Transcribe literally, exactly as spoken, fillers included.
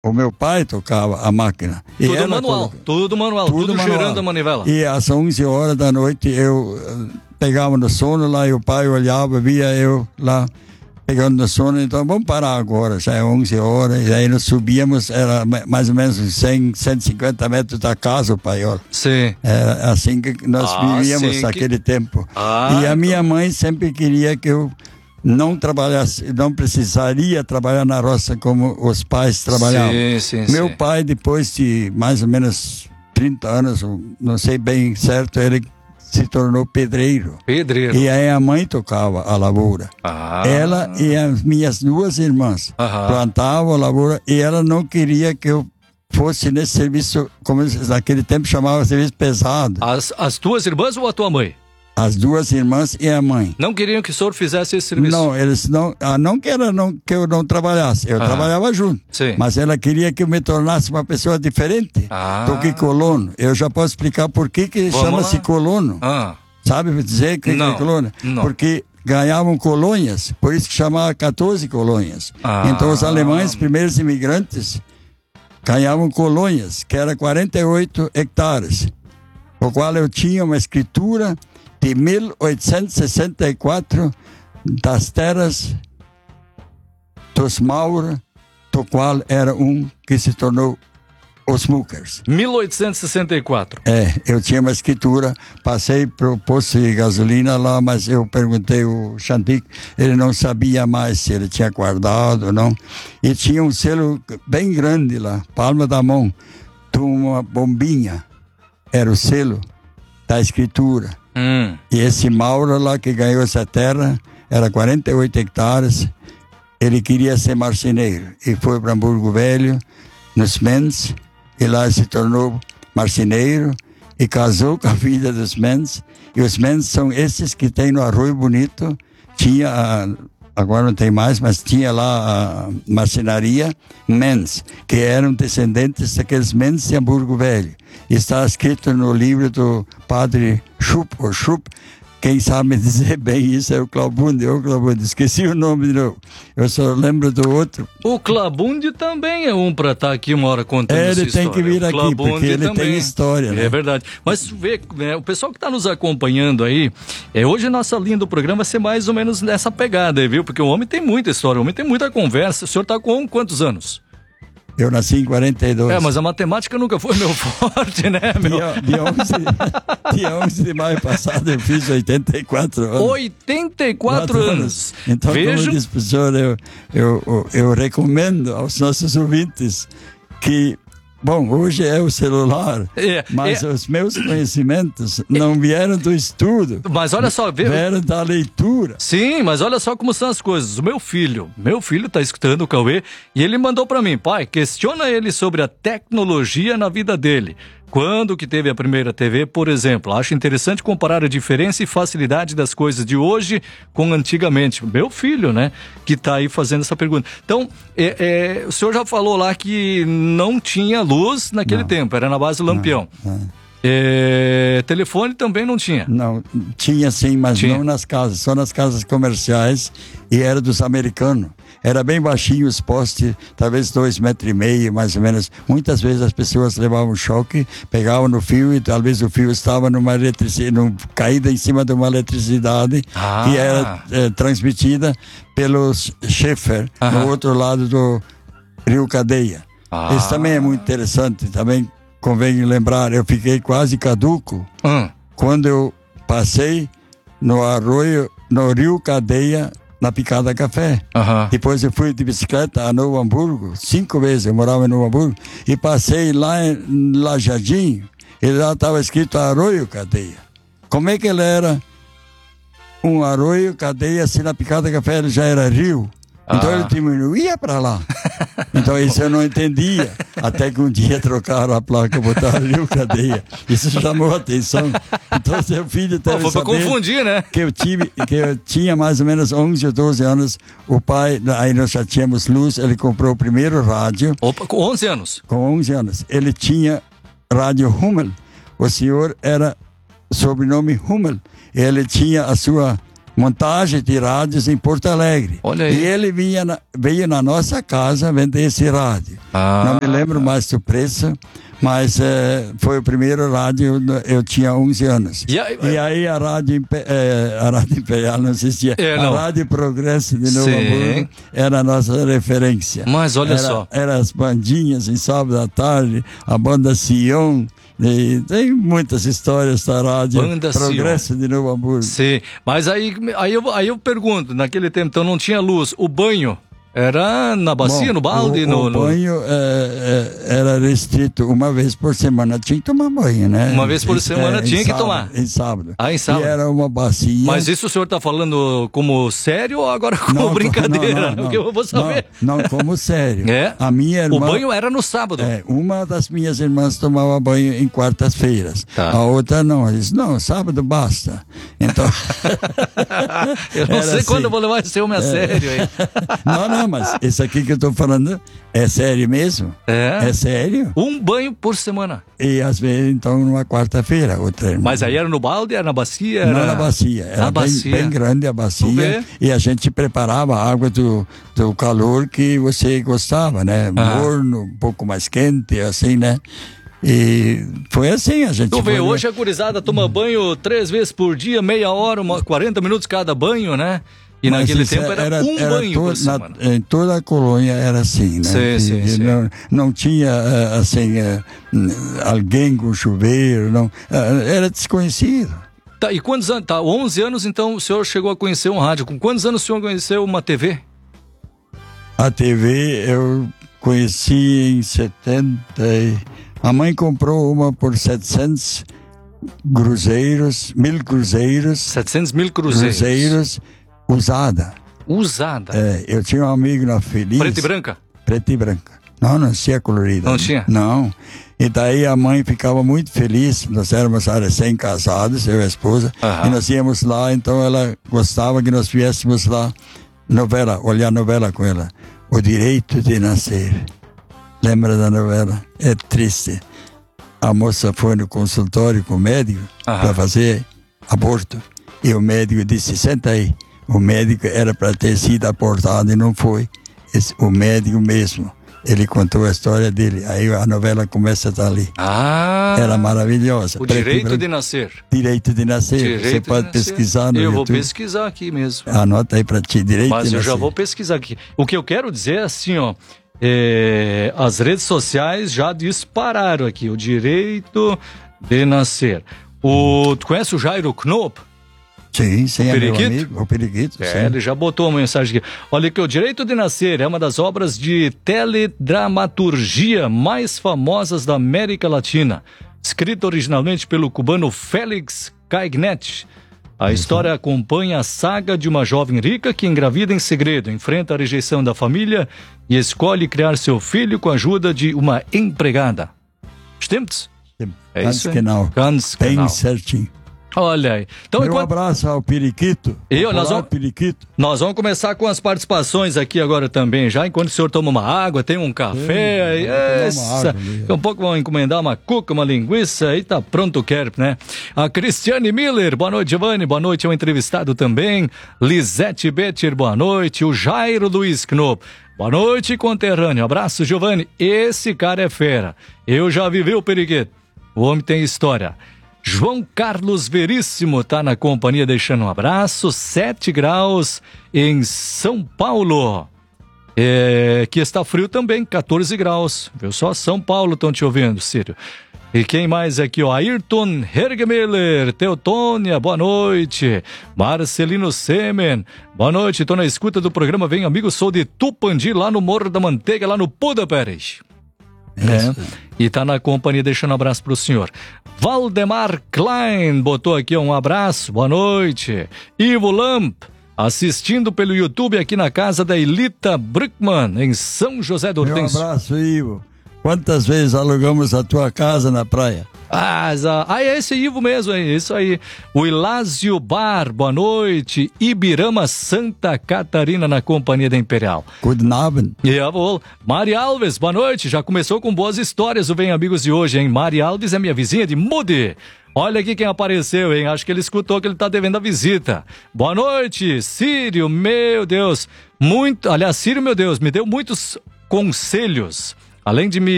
O meu pai tocava a máquina. E tudo ela manual, coloca... tudo manual, tudo, tudo manual. Girando a manivela. E às onze horas da noite eu pegava no sono lá e o pai olhava, via eu lá pegando no sono. Então vamos parar agora, já é onze horas. E aí nós subíamos, era mais ou menos cem, cento e cinquenta metros da casa, o paiol. Sim. Era assim que nós ah, vivíamos sim, naquele que... tempo. Ah, e a minha então... mãe sempre queria que eu não trabalhasse, não precisaria trabalhar na roça como os pais trabalhavam. Sim, sim, Meu sim. pai, depois de mais ou menos trinta anos, não sei bem certo, ele se tornou pedreiro. Pedreiro. E aí a mãe tocava a lavoura. Ah. Ela e as minhas duas irmãs Aham. plantavam a lavoura e ela não queria que eu fosse nesse serviço, como naquele tempo chamava serviço pesado. As, as tuas irmãs ou a tua mãe? As duas irmãs e a mãe. Não queriam que o senhor fizesse esse serviço? Não, eles não, ah, não que ela não que eu não trabalhasse, eu ah, trabalhava junto. Sim. Mas ela queria que eu me tornasse uma pessoa diferente ah. do que colono. Eu já posso explicar por que que chama-se colono. Ah. Sabe dizer que não. é colono? Não. Porque ganhavam colônias, por isso que chamava quatorze colônias. Ah. Então os alemães, primeiros imigrantes, ganhavam colônias, que era quarenta e oito hectares, o qual eu tinha uma escritura de mil oitocentos e sessenta e quatro das terras dos Maura, do qual era um que se tornou os Muckers. mil oitocentos e sessenta e quatro. É, eu tinha uma escritura, passei pro posto de gasolina lá, mas eu perguntei ao Xantic, ele não sabia mais se ele tinha guardado ou não. E tinha um selo bem grande lá, palma da mão, de uma bombinha, era o selo da escritura. Hum. E esse Mauro lá que ganhou essa terra, era quarenta e oito hectares, ele queria ser marceneiro e foi para Hamburgo Velho, nos Mendes, e lá se tornou marceneiro e casou com a filha dos Mendes. E os Mendes são esses que tem no Arroio Bonito, tinha, a, agora não tem mais, mas tinha lá a marcenaria Mendes, que eram descendentes daqueles Mendes de Hamburgo Velho. Está escrito no livro do padre Schupp, ou Schupp, quem sabe dizer bem isso é o Claubundi, o Claubundi, esqueci o nome de novo, eu só lembro do outro. O Claubundi também é um para estar aqui uma hora contando é, essa ele história. Tem que vir aqui, porque ele também tem história, né? É verdade, mas vê, né, o pessoal que está nos acompanhando aí, é, hoje a nossa linha do programa vai ser mais ou menos nessa pegada, viu? Porque o homem tem muita história, o homem tem muita conversa. O senhor está com quantos anos? Eu nasci em quarenta e dois. É, mas a matemática nunca foi meu forte, né, meu? Dia, dia, onze, dia onze de maio passado eu fiz oitenta e quatro anos. oitenta e quatro anos. Então, Vejo... como disse o professor, eu, eu, eu, eu recomendo aos nossos ouvintes que, bom, hoje é o celular, é, mas é... os meus conhecimentos não vieram do estudo. Mas olha só, vê... vieram da leitura. Sim, mas olha só como são as coisas. O meu filho, meu filho tá escutando o Cauê e ele mandou para mim, pai, questiona ele sobre a tecnologia na vida dele. Quando que teve a primeira T V, por exemplo? Acho interessante comparar a diferença e facilidade das coisas de hoje com antigamente. Meu filho, né, que tá aí fazendo essa pergunta. Então, é, é, o senhor já falou lá que não tinha luz naquele não. tempo, era na base do lampião. Não, não. É, telefone também não tinha? Não, tinha sim, mas tinha. Não nas casas, só nas casas comerciais, e era dos americanos. Era bem baixinho os postes, talvez dois metros e meio, mais ou menos. Muitas vezes as pessoas levavam choque, pegavam no fio e talvez o fio estava numa eletricidade, num, caída em cima de uma eletricidade ah. que era é, transmitida pelos Schaeffer, ah. no outro lado do Rio Cadeia. Ah. Isso também é muito interessante, também convém lembrar, eu fiquei quase caduco hum. quando eu passei no arroio, no Rio Cadeia, na Picada Café. Uhum. Depois eu fui de bicicleta a Novo Hamburgo, cinco vezes eu morava em Novo Hamburgo, e passei lá em La Jardim, e lá estava escrito Arroio Cadeia. Como é que ele era um arroio cadeia, se na Picada Café ele já era rio? Então ah. ele diminuía para lá. Então isso eu não entendia. Até que um dia trocaram a placa, botaram Rio Cadeia. Isso chamou a atenção. Então seu filho deve Pô, foi para confundir, né? Que eu, tive, que eu tinha mais ou menos onze ou doze anos. O pai, aí nós já tínhamos luz, ele comprou o primeiro rádio. Opa, com onze anos? Com onze anos. Ele tinha rádio Hummel. O senhor era sobrenome Hummel. Ele tinha a sua montagem de rádios em Porto Alegre. Olha aí. E ele vinha na, veio na nossa casa vender esse rádio. Ah. Não me lembro mais do preço, mas é, foi o primeiro rádio, eu tinha onze anos. E aí, e aí a rádio, é, a rádio Imperial não existia. É, não. A Rádio Progresso de Novo Sim. Hamburgo era a nossa referência. Mas olha era, só. Era as bandinhas em sábado à tarde, a banda Sion. E tem muitas histórias da rádio Banda Progresso Sion. de Novo Hamburgo. Sim, mas aí, aí, eu, aí eu pergunto, naquele tempo então não tinha luz, o banho era na bacia, Bom, no balde? O, no, o no... banho é, é, era restrito uma vez por semana, tinha que tomar banho, né? Uma vez por em, semana é, tinha que sábado, tomar. Em sábado. Ah, em sábado. E era uma bacia. Mas isso o senhor está falando como sério ou agora como não, Não, brincadeira? não, não, Porque eu vou saber. Não, não como sério. É? A minha irmã, o banho era no sábado. É, uma das minhas irmãs tomava banho em quartas-feiras. Tá. A outra não. Ela disse, não, sábado basta. Então... eu não era sei assim. quando eu vou levar esse homem a É. sério aí. Não, não, mas isso aqui que eu estou falando é sério mesmo? É? É sério? Um banho por semana. E às vezes, então, numa quarta-feira, outra irmã. Mas aí era no balde, era na bacia? Era... Não na bacia, era Na bem, bacia. bem grande a Vamos bacia ver. e a gente preparava a água do, do calor que você gostava, né? Ah. Morno, um pouco mais quente, assim, né? E foi assim, a gente... Tu vê, foi... hoje a gurizada toma banho três vezes por dia, meia hora, uma, quarenta minutos cada banho, né? E Mas naquele isso tempo era, um era banho to- por na- semana. em toda a colônia era assim, né? Sim, sim, E sim. Não, não tinha, eh, assim, eh, alguém com chuveiro, não. Eh, Era desconhecido. Tá, e quantos anos? Tá, onze anos, então o senhor chegou a conhecer um rádio. Com quantos anos o senhor conheceu uma T V? A T V eu conheci em setenta. e- A mãe comprou uma por setecentos cruzeiros, mil cruzeiros, setecentos mil cruzeiros. cruzeiros usada. Usada. É, eu tinha um amigo na Feliz. Preta e branca? Preta e branca. Não, não tinha colorida. Não tinha? Não. E daí a mãe ficava muito feliz. Nós éramos recém-casados, eu e a esposa. Aham. E nós íamos lá, então ela gostava que nós viéssemos lá, novela, olhar novela com ela. O Direito de Nascer. Lembra da novela? É triste. A moça foi no consultório com o médico Aham. para fazer aborto. E o médico disse, senta aí. O médico era para ter sido abortado e não foi. Esse, o médico mesmo. Ele contou a história dele. Aí a novela começa a estar ali. Ah! Era maravilhosa. O Preto e direito branco. de nascer. Direito de nascer. Direito Você de pode nascer. pesquisar no Eu vou YouTube. pesquisar aqui mesmo. Anota aí para ti, direito Mas de eu nascer. já vou pesquisar aqui. O que eu quero dizer é assim, ó. é, as redes sociais já dispararam aqui. O direito de nascer. O, tu conhece o Jairo Knop? Sim, sim, é meu Periquito? amigo. O Periquito, É, sim. ele já botou uma mensagem aqui. Olha que o Direito de Nascer é uma das obras de teledramaturgia mais famosas da América Latina. Escrita originalmente pelo cubano Félix Caignet. A história acompanha a saga de uma jovem rica que engravida em segredo, enfrenta a rejeição da família e escolhe criar seu filho com a ajuda de uma empregada. Stimmt's? É Ganz isso aí. genau. Ganz Bem genau. certinho. Olha aí. Então, Meu enquanto... abraço ao Periquito. E, Popular nós vamos- Periquito. Nós vamos começar com as participações aqui agora também, já enquanto o senhor toma uma água, tem um café, aí, vamos tomar uma essa, água ali. daqui a um pouco vão encomendar uma cuca, uma linguiça, aí tá pronto o Kerp, né? A Cristiane Miller, boa noite, Giovanni, boa noite, é um entrevistado também, Lisete Better, boa noite, o Jairo Luiz Knop, boa noite, conterrâneo, abraço, Giovanni, esse cara é fera, eu já vivi o periquito, o homem tem história. João Carlos Veríssimo tá na companhia, deixando um abraço. sete graus em São Paulo. É, que está frio também, catorze graus. Viu só? São Paulo estão te ouvindo, Círio. E quem mais aqui, ó? Ayrton Hergemiller, Teutônia, boa noite. Marcelino Semen, boa noite. Tô na escuta do programa Vem Amigo, sou de Tupandi, lá no Morro da Manteiga, lá no Budapest. É, e tá na companhia, deixando um abraço pro senhor. Valdemar Klein botou aqui um abraço, boa noite. Ivo Lamp, assistindo pelo YouTube aqui na casa da Elita Bruckmann, em São José do Meu Hortêncio. abraço, Ivo. Quantas vezes alugamos a tua casa na praia? Ah, ah, é esse Ivo mesmo, é isso aí. O Ilásio Bar, boa noite. Ibirama, Santa Catarina, na companhia da Imperial. Guten Abend. Jawohl. Mari Alves, boa noite. Já começou com boas histórias o Vem Amigos de hoje, hein? Mari Alves é minha vizinha de Mude. Olha aqui quem apareceu, hein? Acho que ele escutou que ele tá devendo a visita. Boa noite, Círio, meu Deus. Muito, aliás, Círio, meu Deus, me deu muitos conselhos. Além de me